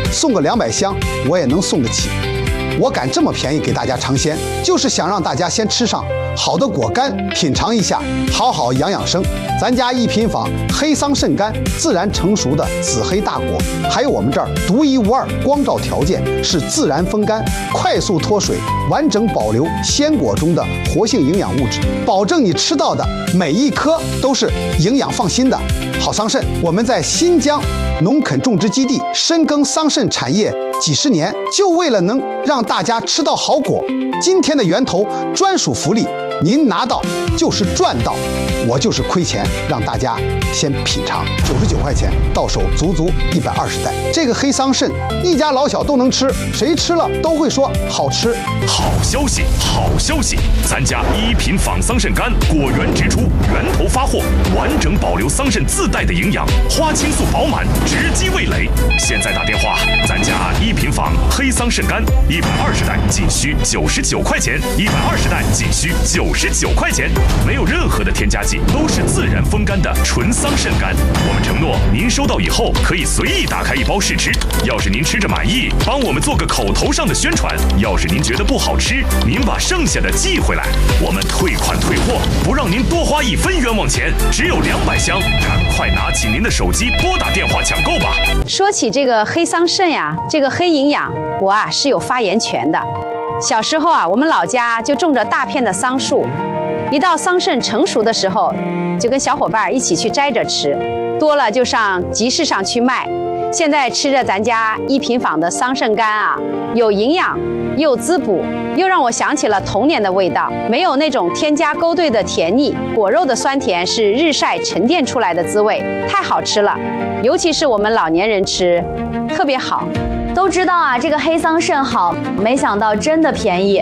送个200箱我也能送得起。我敢这么便宜给大家尝鲜，就是想让大家先吃上好的果干，品尝一下，好好养养生。咱家一品坊黑桑葚干，自然成熟的紫黑大果，还有我们这儿独一无二光照条件，是自然风干，快速脱水，完整保留鲜果中的活性营养物质，保证你吃到的每一颗都是营养放心的好桑葚。我们在新疆农垦种植基地深耕桑葚产业几十年，就为了能让大家吃到好果。今天的源头专属福利，您拿到就是赚到，我就是亏钱让大家先品尝。99块钱到手足足120袋，这个黑桑葚一家老小都能吃，谁吃了都会说好吃。 好消息，好消息！咱家一品坊桑葚干果源直出，源头发货，完整保留桑葚自带的营养，花青素饱满，直击味蕾。现在打电话，咱家一品坊黑桑葚干120袋仅需99块钱，120袋仅需99块钱，没有任何的添加剂，都是自然风干的纯桑葚干。我们承诺，您收到以后可以随意打开一包试吃。要是您吃着满意，帮我们做个口头上的宣传；要是您觉得不好吃，您把剩下的寄回来，我们退款退货，不让您多花1分冤枉钱。只有200箱，赶快拿起您的手机拨打电话抢购吧。 说起这个黑桑葚呀，这个黑营养，我是有发言权的。小时候我们老家就种着大片的桑树，一到桑葚成熟的时候，就跟小伙伴一起去摘着吃，多了就上集市上去卖。现在吃着咱家一品坊的桑葚干有营养又滋补，又让我想起了童年的味道，没有那种添加勾兑的甜腻，果肉的酸甜是日晒沉淀出来的滋味，太好吃了。尤其是我们老年人吃，特别好。 都知道这个黑桑葚好，没想到真的便宜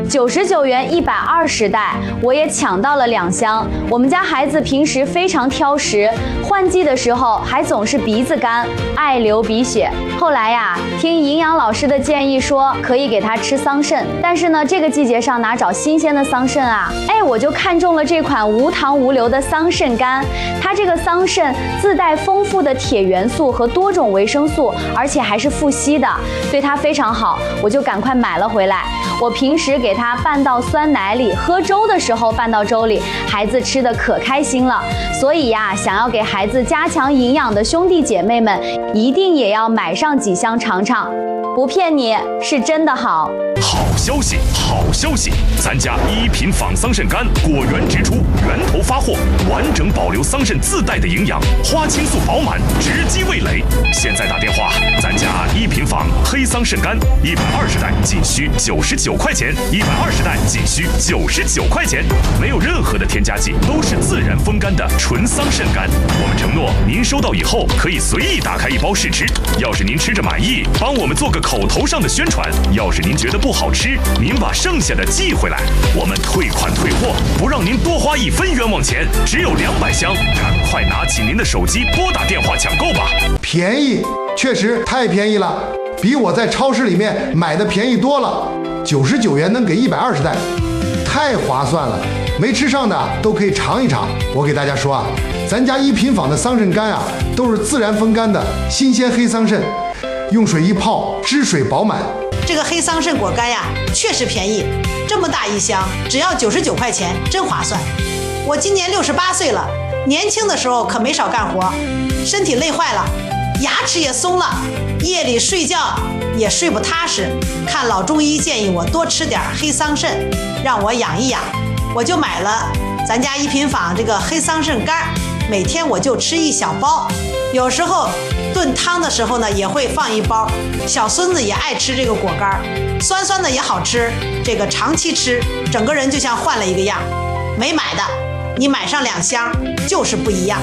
，99元120袋，我也抢到了2箱。我们家孩子平时非常挑食，换季的时候还总是鼻子干，爱流鼻血。后来听营养老师的建议说可以给他吃桑葚，但是呢，这个季节上哪找新鲜的桑葚我就看中了这款无糖无硫的桑葚干。它这个桑葚自带丰富的铁元素和多种维生素，而且还是富硒的，对它非常好，我就赶快买了回来。我平时给它拌到酸奶里，喝粥的时候拌到粥里，孩子吃的可开心了。所以想要给孩子加强营养的兄弟姐妹们，一定也要买上几箱尝尝，不骗你，是真的好。 好消息，好消息！咱家一品坊桑葚干果源直出，源头发货，完整保留桑葚自带的营养，花青素饱满，直击味蕾。现在打电话，咱家一品坊黑桑葚干120袋仅需99块钱，120袋仅需99块钱，没有任何的添加剂，都是自然风干的纯桑葚干。我们承诺，您收到以后可以随意打开一包试吃。要是您吃着满意，帮我们做个口头上的宣传；要是您觉得不好吃，您把剩下的寄回来，我们退款退货，不让您多花1分冤枉钱。只有200箱，赶快拿起您的手机拨打电话抢购吧。 便宜，确实太便宜了，比我在超市里面买的便宜多了。99元能给120袋，太划算了。没吃上的都可以尝一尝。我给大家说咱家一品坊的桑葚干都是自然风干的新鲜黑桑葚，用水一泡，汁水饱满。 这个黑桑葚果干确实便宜，这么大一箱只要99块钱，真划算。我今年68岁了，年轻的时候可没少干活，身体累坏了，牙齿也松了，夜里睡觉也睡不踏实。看老中医建议我多吃点黑桑葚，让我养一养，我就买了咱家一品坊这个黑桑葚干，每天我就吃1小包，有时候炖汤的时候呢也会放1包。小孙子也爱吃这个果干，酸酸的也好吃，这个长期吃，整个人就像换了一个样。没买的，你买上2箱就是不一样。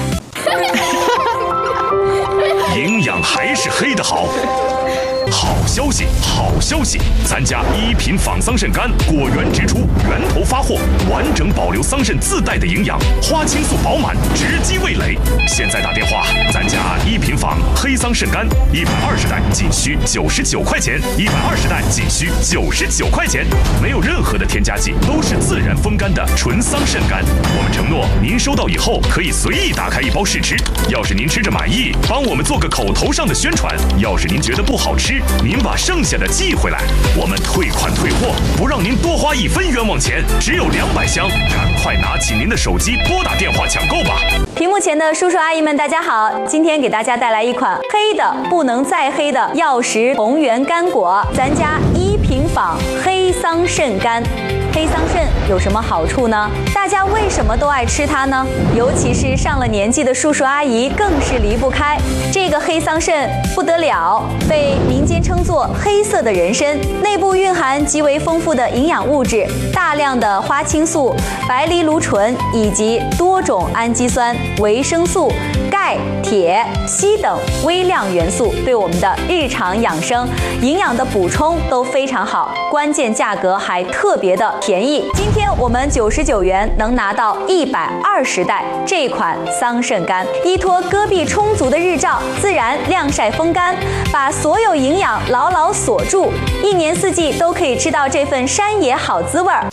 营养还是黑的好。好消息，好消息！咱家一品坊桑葚干果源直出，源头发货，完整保留桑葚自带的营养，花青素饱满，直击味蕾。现在打电话，咱家一品坊黑桑葚干120袋仅需99块钱，120袋仅需99块钱，没有任何的添加剂，都是自然风干的纯桑葚干。我们承诺，您收到以后可以随意打开一包试吃。要是您吃着满意，帮我们做个口头上的宣传；要是您觉得不好吃， 吃，您把剩下的寄回来，我们退款退货，不让您多花1分冤枉钱，只有200箱，赶快拿起您的手机拨打电话抢购吧。 屏幕前的叔叔阿姨们，大家好！今天给大家带来一款黑的不能再黑的药食同源干果，咱家1平坊黑桑葚干。黑桑葚有什么好处呢？大家为什么都爱吃它呢？尤其是上了年纪的叔叔阿姨更是离不开。这个黑桑葚不得了，被民间称作黑色的人参，内部蕴含极为丰富的营养物质，大量的花青素、白藜芦醇以及多种氨基酸、维生素、钙、铁、硒等微量元素，对我们的日常养生、营养的补充都非常好，关键价格还特别的便宜。今天我们99元能拿到120袋这款桑葚干，依托戈壁充足的日照，自然晾晒风干，把所有营养牢牢锁住，1年4季都可以吃到这份山野好滋味儿。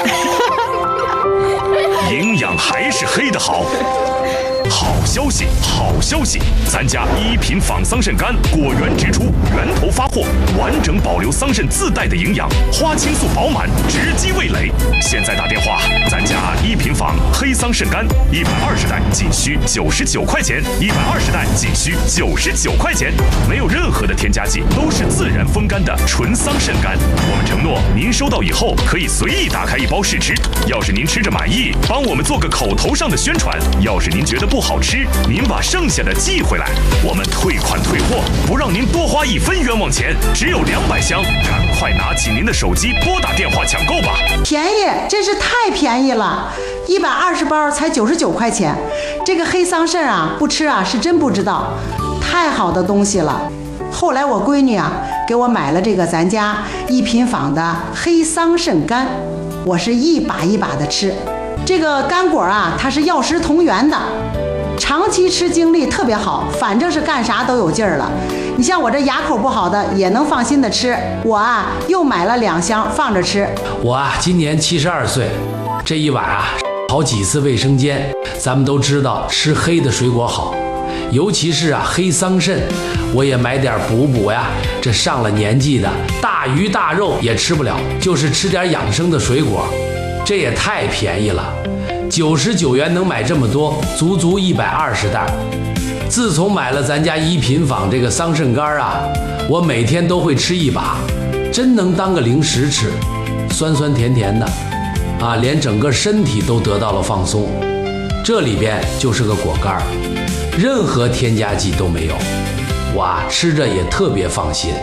营养还是黑的好。好消息，好消息！咱家1品仿桑葚干果园直出，源头发货，完整保留桑葚自带的营养，花青素饱满，直击味蕾。现在打电话，咱家1品仿黑桑葚干120袋仅需99块钱，120袋仅需99块钱，没有任何的添加剂，都是自然风干的纯桑葚干。我们承诺，您收到以后可以随意打开1包试吃，要是您吃着满意，帮我们做个口头上的宣传；要是您觉得不好吃，您把剩下的寄回来，我们退款退货，不让您多花1分冤枉钱，只有200箱，赶快拿起您的手机拨打电话抢购吧。 便宜，真是太便宜了，120包才99块钱。这个黑桑葚啊，不吃啊是真不知道，太好的东西了。后来我闺女啊给我买了这个咱家1品坊的黑桑葚干，我是一把一把的吃。这个干果啊，它是药食同源的，长期吃精力特别好，反正是干啥都有劲儿了。你像我这牙口不好的也能放心的吃，我啊又买了2箱放着吃。 我啊今年72岁，这一晚啊好几次卫生间。咱们都知道吃黑的水果好，尤其是啊黑桑葚，我也买点补补呀。这上了年纪的大鱼大肉也吃不了，就是吃点养生的水果，这也太便宜了。99元能买这么多，足足120袋。自从买了咱家1品坊这个桑葚干啊，我每天都会吃1把，真能当个零食吃，酸酸甜甜的啊，连整个身体都得到了放松。这里边就是个果干，任何添加剂都没有，我啊吃着也特别放心。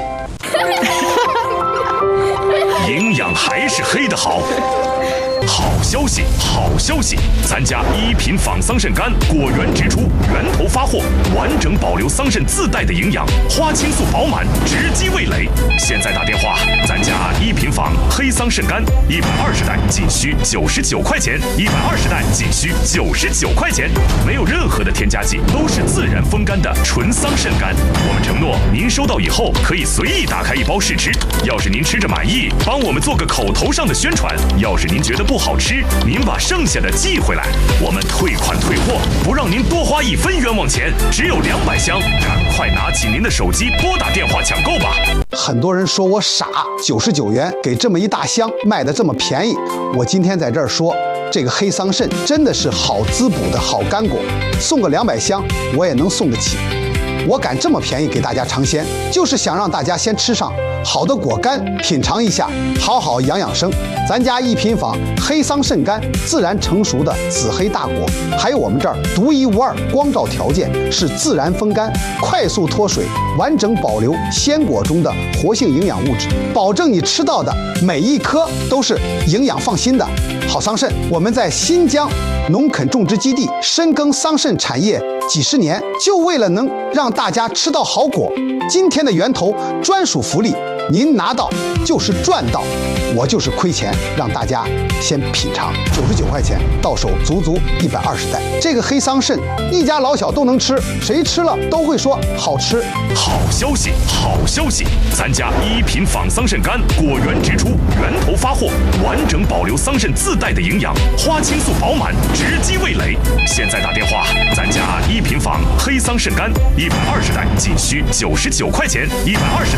营养还是黑的好。好消息，好消息！咱家1品仿桑葚干果园直出，源头发货，完整保留桑葚自带的营养，花青素饱满，直击味蕾。现在打电话，咱家1品仿黑桑葚干120袋仅需99块钱，120袋仅需99块钱，没有任何的添加剂，都是自然风干的纯桑葚干。我们承诺，您收到以后可以随意打开1包试吃，要是您吃着满意，帮我们做个口头上的宣传；要是您觉得不好吃，您把剩下的寄回来，我们退款退货，不让您多花1分冤枉钱，只有200箱，赶快拿起您的手机拨打电话抢购吧。 很多人说我傻，99元给这么一大箱卖得这么便宜。我今天在这儿说，这个黑桑葚真的是好滋补的好干果，送个200箱我也能送得起。我敢这么便宜给大家尝鲜，就是想让大家先吃上好的果干，品尝一下，好好养养生。咱家1品坊黑桑葚干，自然成熟的紫黑大果，还有我们这儿独一无二光照条件，是自然风干，快速脱水，完整保留鲜果中的活性营养物质，保证你吃到的每一颗都是营养放心的好桑葚。我们在新疆农垦种植基地深耕桑葚产业几十年，就为了能让大家吃到好果。今天的源头专属福利，您拿到就是赚到，我就是亏钱让大家先品尝。99块钱到手足足120袋，这个黑桑葚一家老小都能吃，谁吃了都会说好吃。 好消息，好消息！咱家1品仿桑葚干果园直出，源头发货，完整保留桑葚自带的营养，花青素饱满，直击味蕾。现在打电话，咱家1品仿黑桑葚干120袋仅需99块钱，120袋